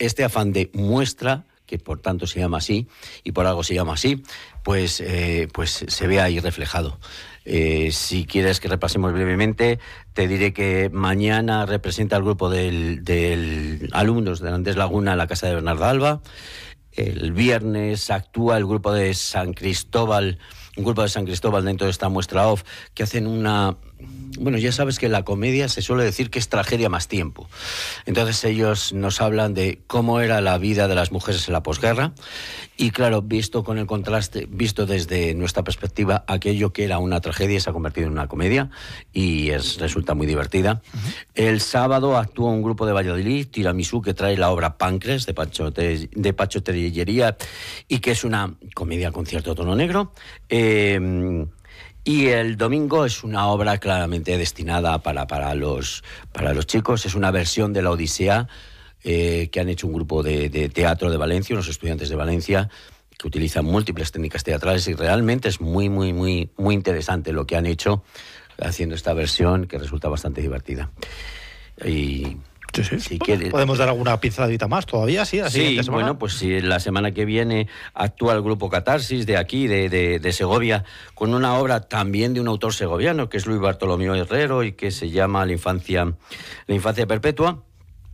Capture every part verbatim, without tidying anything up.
este afán de muestra, que por tanto se llama así, y por algo se llama así, pues, eh, pues se ve ahí reflejado. Eh, si quieres que repasemos brevemente, te diré que mañana representa el grupo del, del alumnos de Andrés Laguna en la casa de Bernardo Alba. El viernes actúa el grupo de San Cristóbal, un grupo de San Cristóbal dentro de esta muestra off, que hacen una... Bueno, ya sabes que la comedia se suele decir que es tragedia más tiempo. Entonces ellos nos hablan de cómo era la vida de las mujeres en la posguerra y, claro, visto con el contraste, visto desde nuestra perspectiva, aquello que era una tragedia se ha convertido en una comedia y es, resulta muy divertida. Uh-huh. El sábado actúa un grupo de Valladolid, Tiramisú, que trae la obra Páncreas de Pacho, de Pacho Tellería y que es una comedia con cierto tono negro. Eh... Y el domingo es una obra claramente destinada para, para, los, para los chicos. Es una versión de la Odisea eh, que han hecho un grupo de, de teatro de Valencia, unos estudiantes de Valencia, que utilizan múltiples técnicas teatrales y realmente es muy, muy, muy, muy interesante lo que han hecho haciendo esta versión, que resulta bastante divertida. Y... Sí, sí. Si quieres... ¿Podemos dar alguna pinceladita más todavía? Sí, la sí semana. Bueno, pues si la semana que viene actúa el grupo Catarsis de aquí, de, de, de Segovia, con una obra también de un autor segoviano, que es Luis Bartolomé Herrero, y que se llama La infancia, la infancia perpetua.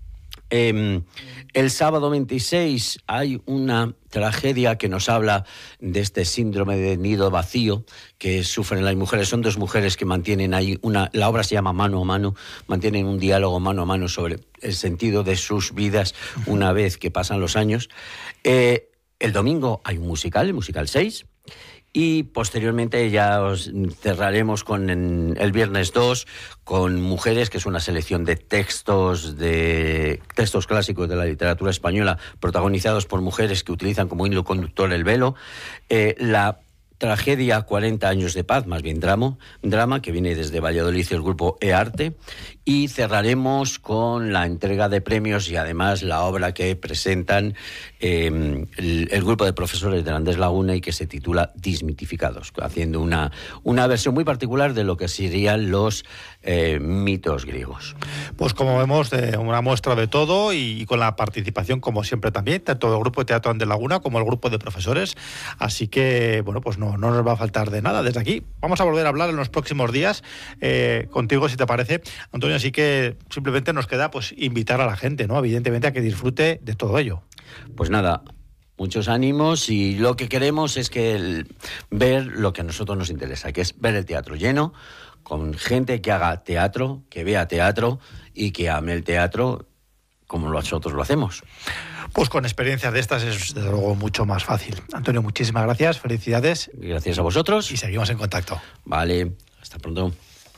Eh, el sábado veintiséis hay una tragedia que nos habla de este síndrome de nido vacío que sufren las mujeres. Son dos mujeres que mantienen ahí una... La obra se llama Mano a Mano, mantienen un diálogo mano a mano sobre el sentido de sus vidas una vez que pasan los años. Eh, el domingo hay un musical, el musical seis, y posteriormente ya os cerraremos con en, el viernes dos con Mujeres, que es una selección de textos de textos clásicos de la literatura española protagonizados por mujeres que utilizan como hilo conductor el velo. Eh, la tragedia cuarenta años de paz, más bien drama, drama que viene desde Valladolid, el grupo E-Arte, y cerraremos con la entrega de premios y además la obra que presentan eh, el, el grupo de profesores de Andrés Laguna y que se titula Desmitificados, haciendo una, una versión muy particular de lo que serían los eh, mitos griegos. Pues como vemos, eh, una muestra de todo y, y con la participación, como siempre también, tanto del grupo de teatro Andrés Laguna como el grupo de profesores, así que, bueno, pues no, no nos va a faltar de nada desde aquí. Vamos a volver a hablar en los próximos días eh, contigo, si te parece, Antonio, así que simplemente nos queda pues invitar a la gente, ¿no? Evidentemente a que disfrute de todo ello. Pues nada, muchos ánimos y lo que queremos es que el, ver lo que a nosotros nos interesa, que es ver el teatro lleno, con gente que haga teatro, que vea teatro y que ame el teatro como nosotros lo hacemos. Pues con experiencias de estas es desde luego mucho más fácil. Antonio, muchísimas gracias, felicidades. Gracias a vosotros. Y seguimos en contacto. Vale, hasta pronto.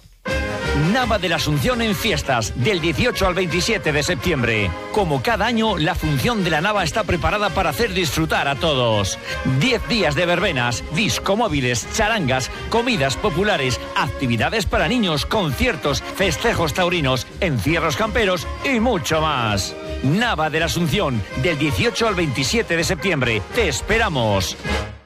Nava de la Asunción en fiestas, del dieciocho al veintisiete de septiembre. Como cada año, la función de la Nava está preparada para hacer disfrutar a todos. Diez días de verbenas, discomóviles, charangas, comidas populares, actividades para niños, conciertos, festejos taurinos, encierros camperos y mucho más. Nava de la Asunción, del dieciocho al veintisiete de septiembre. ¡Te esperamos!